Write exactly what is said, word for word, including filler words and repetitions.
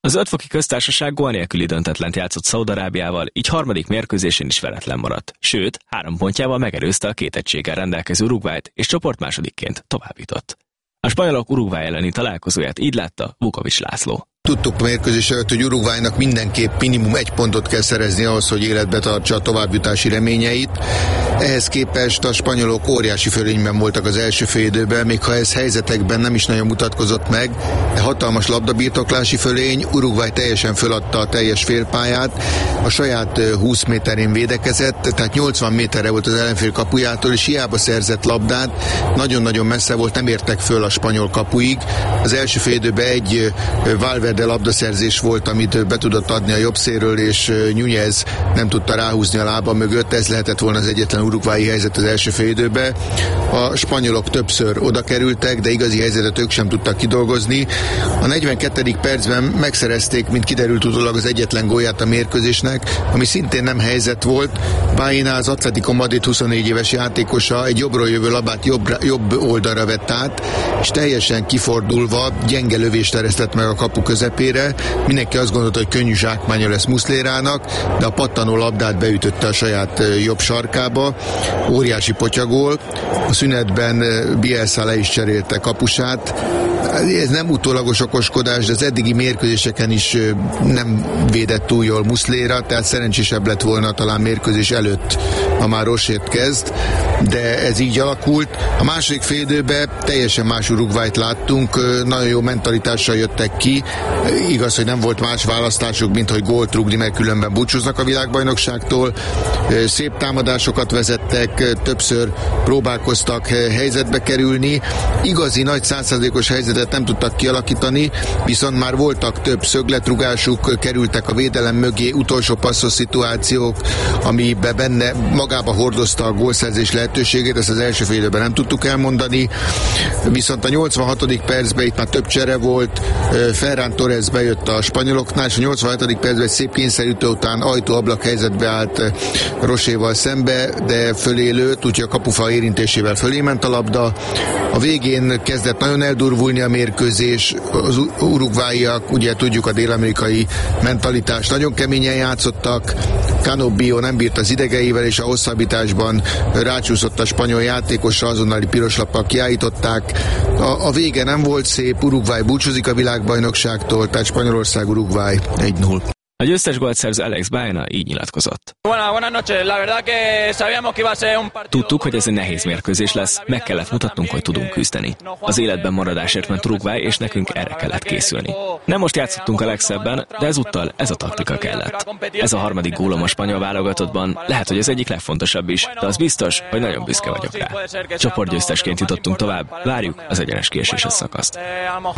Az ötfoki köztársaság gól nélküli döntetlent játszott Szaúd-Arábiával, így harmadik mérkőzésén is veretlen maradt. Sőt, három pontjával megelőzte a két egységgel rendelkező Uruguayt, és csoportmásodikként továbbjutott. A spanyolok Uruguay elleni találkozóját így látta Vukovics László. Tudtuk a mérkőzés előtt, hogy Uruguaynak mindenképp minimum egy pontot kell szerezni ahhoz, hogy életbe tartsa a továbbjutási reményeit. Ehhez képest a spanyolok óriási fölényben voltak az első félidőben, még ha ez helyzetekben nem is nagyon mutatkozott meg, de hatalmas labdabirtoklási fölény, Uruguay teljesen föladta a teljes félpályát, a saját húsz méterén védekezett, tehát nyolcvan méterre volt az ellenfél kapujától, és hiába szerzett labdát, nagyon-nagyon messze volt, nem értek föl a spanyol kapuig. Az első félidőben egy Valverde labdaszerzés volt, amit be tudott adni a jobb szélről, és Núñez nem tudta ráhúzni a lába mögött, ez lehetett volna az egyetlen uruguayi helyzet az első félidőben. A spanyolok többször oda kerültek, de igazi helyzetet ők sem tudtak kidolgozni. A negyvenkettedik percben megszerezték, mint kiderült utólag, az egyetlen gólját a mérkőzésnek, ami szintén nem helyzet volt. Baena, az Atlético Madrid huszonnégy éves játékosa egy jobbról jövő labát jobb, jobb oldalra vett át, és teljesen kifordulva gyenge lövést eresztett meg a kapu közepére. Mindenki azt gondolta, hogy könnyű zsákmánya lesz Muslérának, de a pattanó labdát beütötte a saját jobb sarkába. Óriási potyagól. A szünetben Bielsa le is cserélte kapusát. Ez nem utólagos okoskodás, de az eddigi mérkőzéseken is nem védett túl jól Musléra, tehát szerencsésebb lett volna talán mérkőzés előtt, ha már Rosét kezd, de ez így alakult. A második félidőben teljesen más Uruguayt láttunk, nagyon jó mentalitással jöttek ki. Igaz, hogy nem volt más választásuk, mint hogy gólt rúgni, mert különben búcsúznak a világbajnokságtól. Szép támadásokat vezettek, többször próbálkoztak helyzetbe kerülni. Igazi nagy százszázalékos helyzetet nem tudtak kialakítani, viszont már voltak több szögletrugásuk, kerültek a védelem mögé, utolsó passzos szituációk, amiben benne magába hordozta a gólszerzés lehetőségét, ezt az első fél időben nem tudtuk elmondani. Viszont a nyolcvanhatodik percben itt már több csere volt, Ferran Torres bejött a spanyoloknál, és a nyolcvanhetedik percben egy szép kényszerítő után ajtó-ablak helyzetbe állt Roséval szembe, de fölé lőtt, úgyhogy a kapufa érintésével fölé ment a labda. A végén kezdett nagyon eldurvulni a mérkőzés, az uruguayiak, ugye tudjuk a dél-amerikai mentalitást, nagyon keményen játszottak, Canobio nem bírt az idegeivel, és a hosszabbításban rácsúszott a spanyol játékosra, azonnali piros lappal kiállították. A, a vége nem volt szép, Uruguay búcsúzik a világbajnokságtól, tehát Spanyolország-Uruguay egy null. A győztes gólt szerző Alex Baena így nyilatkozott. Tudtuk, hogy ez egy nehéz mérkőzés lesz, meg kellett mutatnunk, hogy tudunk küzdeni. Az életben maradásért ment Uruguay, és nekünk erre kellett készülni. Nem most játszottunk a legszebben, de ezúttal ez a taktika kellett. Ez a harmadik gólom a spanyol válogatottban, lehet, hogy az egyik legfontosabb is, de az biztos, hogy nagyon büszke vagyok rá. Csoportgyőztesként jutottunk tovább, várjuk az egyenes kieséses szakaszt.